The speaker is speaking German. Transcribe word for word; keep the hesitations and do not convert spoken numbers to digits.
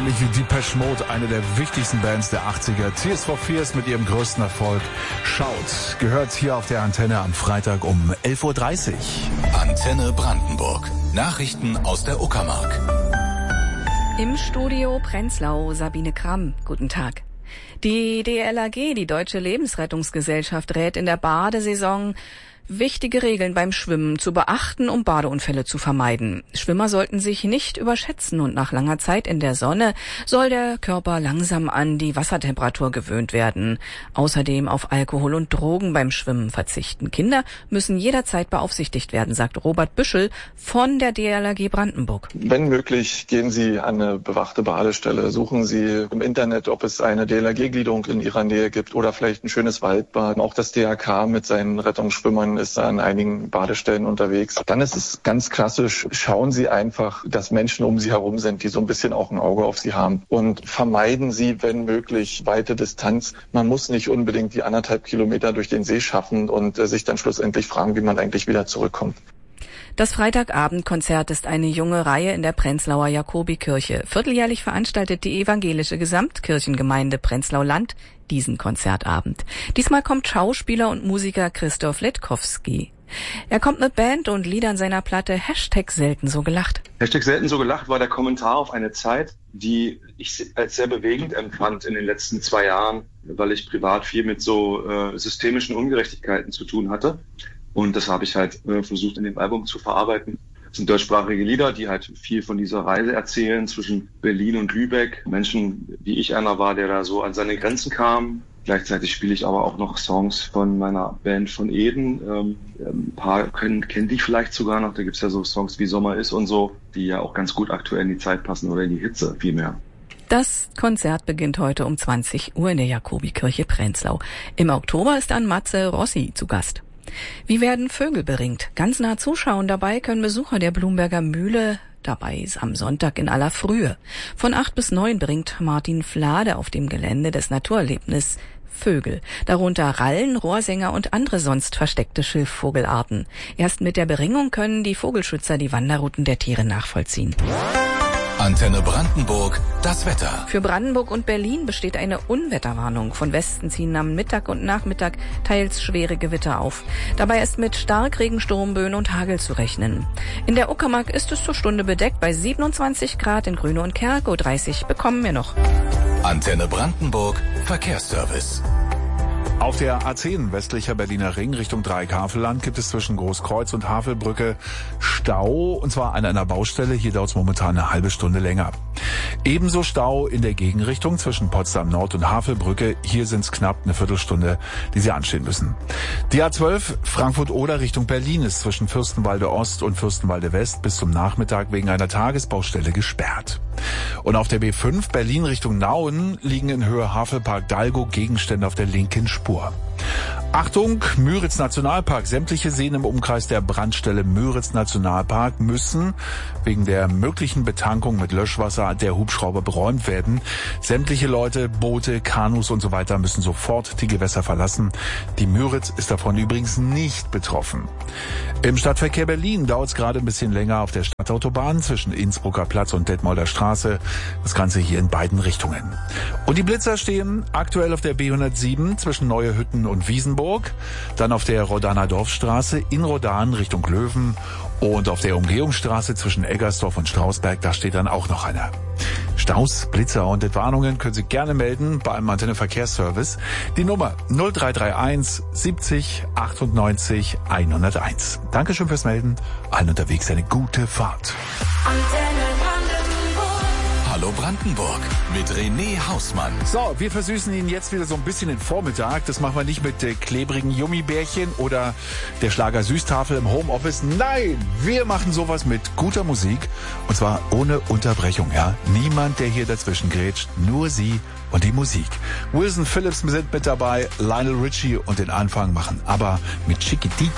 ähnlich wie Depeche Mode, eine der wichtigsten Bands der achtziger. Tears for Fears mit ihrem größten Erfolg. Schaut, gehört hier auf der Antenne am Freitag um elf Uhr dreißig. Antenne Brandenburg. Nachrichten aus der Uckermark. Im Studio Prenzlau Sabine Kramm. Guten Tag. Die D L R G, die Deutsche Lebensrettungsgesellschaft, rät in der Badesaison, wichtige Regeln beim Schwimmen zu beachten, um Badeunfälle zu vermeiden. Schwimmer sollten sich nicht überschätzen und nach langer Zeit in der Sonne soll der Körper langsam an die Wassertemperatur gewöhnt werden. Außerdem auf Alkohol und Drogen beim Schwimmen verzichten. Kinder müssen jederzeit beaufsichtigt werden, sagt Robert Büschel von der D L R G Brandenburg. Wenn möglich, gehen Sie an eine bewachte Badestelle. Suchen Sie im Internet, ob es eine D L R G-Gliederung in Ihrer Nähe gibt oder vielleicht ein schönes Waldbad. Auch das D R K mit seinen Rettungsschwimmern ist an einigen Badestellen unterwegs. Dann ist es ganz klassisch, schauen Sie einfach, dass Menschen um Sie herum sind, die so ein bisschen auch ein Auge auf Sie haben. Und vermeiden Sie, wenn möglich, weite Distanz. Man muss nicht unbedingt die anderthalb Kilometer durch den See schaffen und äh, sich dann schlussendlich fragen, wie man eigentlich wieder zurückkommt. Das Freitagabendkonzert ist eine junge Reihe in der Prenzlauer Jakobikirche. Vierteljährlich veranstaltet die evangelische Gesamtkirchengemeinde Prenzlau-Land diesen Konzertabend. Diesmal kommt Schauspieler und Musiker Christoph Letkowski. Er kommt mit Band und Liedern seiner Platte Hashtag selten so gelacht. Hashtag selten so gelacht war der Kommentar auf eine Zeit, die ich als sehr bewegend empfand in den letzten zwei Jahren, weil ich privat viel mit so äh, systemischen Ungerechtigkeiten zu tun hatte. Und das habe ich halt äh, versucht in dem Album zu verarbeiten. Das sind deutschsprachige Lieder, die halt viel von dieser Reise erzählen zwischen Berlin und Lübeck. Menschen, wie ich einer war, der da so an seine Grenzen kam. Gleichzeitig spiele ich aber auch noch Songs von meiner Band von Eden. Ähm, ein paar können, kennen die vielleicht sogar noch. Da gibt's ja so Songs wie Sommer ist und so, die ja auch ganz gut aktuell in die Zeit passen oder in die Hitze vielmehr. Das Konzert beginnt heute um zwanzig Uhr in der Jakobikirche Prenzlau. Im Oktober ist dann Matze Rossi zu Gast. Wie werden Vögel beringt? Ganz nah zuschauen dabei können Besucher der Blumberger Mühle. Dabei ist am Sonntag in aller Frühe. Von acht bis neun bringt Martin Flade auf dem Gelände des Naturerlebnis Vögel, darunter Rallen, Rohrsänger und andere sonst versteckte Schilfvogelarten. Erst mit der Beringung können die Vogelschützer die Wanderrouten der Tiere nachvollziehen. Antenne Brandenburg, das Wetter. Für Brandenburg und Berlin besteht eine Unwetterwarnung. Von Westen ziehen am Mittag und Nachmittag teils schwere Gewitter auf. Dabei ist mit Starkregen, Sturmböen und Hagel zu rechnen. In der Uckermark ist es zur Stunde bedeckt bei siebenundzwanzig Grad, in Grüne und Kerkow dreißig bekommen wir noch. Antenne Brandenburg, Verkehrsservice. Auf der A zehn westlicher Berliner Ring Richtung Dreieck-Havelland gibt es zwischen Großkreuz und Havelbrücke Stau, und zwar an einer Baustelle. Hier dauert es momentan eine halbe Stunde länger. Ebenso Stau in der Gegenrichtung zwischen Potsdam Nord und Havelbrücke. Hier sind es knapp eine Viertelstunde, die Sie anstehen müssen. Die A zwölf Frankfurt-Oder Richtung Berlin ist zwischen Fürstenwalde Ost und Fürstenwalde West bis zum Nachmittag wegen einer Tagesbaustelle gesperrt. Und auf der B fünf Berlin Richtung Nauen liegen in Höhe Havelpark-Dalgo Gegenstände auf der linken Spur. Achtung, Müritz Nationalpark. Sämtliche Seen im Umkreis der Brandstelle Müritz Nationalpark müssen wegen der möglichen Betankung mit Löschwasser der Hubschrauber beräumt werden. Sämtliche Leute, Boote, Kanus und so weiter müssen sofort die Gewässer verlassen. Die Müritz ist davon übrigens nicht betroffen. Im Stadtverkehr Berlin dauert es gerade ein bisschen länger auf der Stadtautobahn zwischen Innsbrucker Platz und Detmolder Straße. Das Ganze hier in beiden Richtungen. Und die Blitzer stehen aktuell auf der B hundertsieben zwischen Neue Hütten und Wiesenburg. Dann auf der Rodaner Dorfstraße in Rodan Richtung Löwen und auf der Umgehungsstraße zwischen Eggersdorf und Strausberg, da steht dann auch noch einer. Staus, Blitzer und Entwarnungen können Sie gerne melden beim Antenne Verkehrsservice. Die Nummer null drei drei eins siebzig achtundneunzig hunderteins. Dankeschön fürs Melden. Allen unterwegs eine gute Fahrt. Antenne Hallo Brandenburg mit René Hausmann. So, wir versüßen Ihnen jetzt wieder so ein bisschen den Vormittag. Das machen wir nicht mit äh, klebrigen Gummibärchen oder der Schlager Süßtafel im Homeoffice. Nein, wir machen sowas mit guter Musik und zwar ohne Unterbrechung. Ja, niemand, der hier dazwischen grätscht, nur Sie und die Musik. Wilson Phillips sind mit dabei, Lionel Richie und den Anfang machen aber mit Chiquitita.